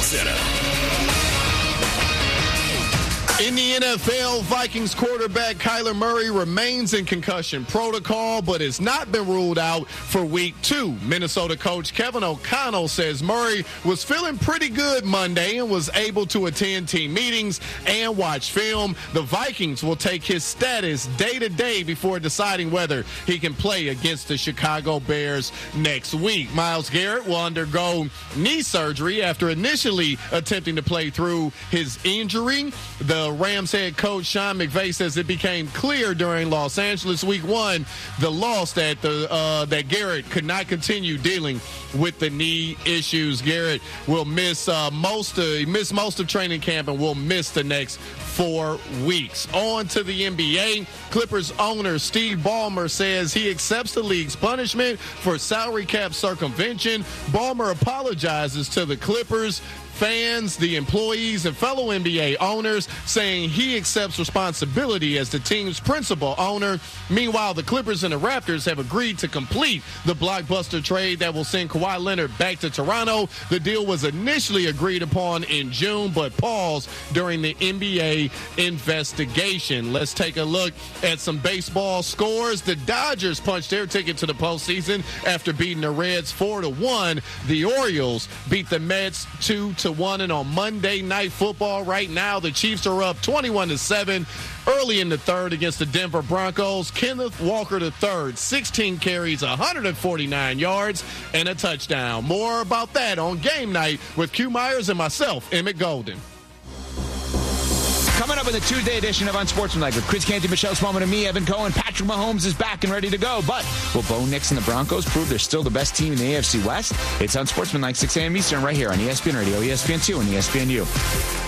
Center. In the NFL, Vikings quarterback Kyler Murray remains in concussion protocol, but has not been ruled out for Week 2. Minnesota coach Kevin O'Connell says Murray was feeling pretty good Monday and was able to attend team meetings and watch film. The Vikings will take his status day to day before deciding whether he can play against the Chicago Bears next week. Myles Garrett will undergo knee surgery after initially attempting to play through his injury. The Rams head coach Sean McVay says it became clear during Los Angeles Week 1, the loss that that Garrett could not continue dealing with the knee issues. Garrett will miss most of training camp and will miss the next 4 weeks. On to the NBA. Clippers owner Steve Ballmer says he accepts the league's punishment for salary cap circumvention. Ballmer apologizes to the Clippers fans, the employees, and fellow NBA owners, saying he accepts responsibility as the team's principal owner. Meanwhile, the Clippers and the Raptors have agreed to complete the blockbuster trade that will send Kawhi Leonard back to Toronto. The deal was initially agreed upon in June, but paused during the NBA investigation. Let's take a look at some baseball scores. The Dodgers punched their ticket to the postseason after beating the Reds 4-1. The Orioles beat the Mets 2-1. And on Monday Night Football right now, the Chiefs are up 21-7 early in the third against the Denver Broncos. Kenneth Walker III, 16 carries, 149 yards, and a touchdown. More about that on Game Night with Q Myers and myself, Emmett Golden. Coming up in the Tuesday edition of Unsportsmanlike with Chris Canty, Michelle Smallman, and me, Evan Cohen. Patrick Mahomes is back and ready to go. But will Bo Nix and the Broncos prove they're still the best team in the AFC West? It's Unsportsmanlike, 6 a.m. Eastern, right here on ESPN Radio, ESPN2, and ESPNU.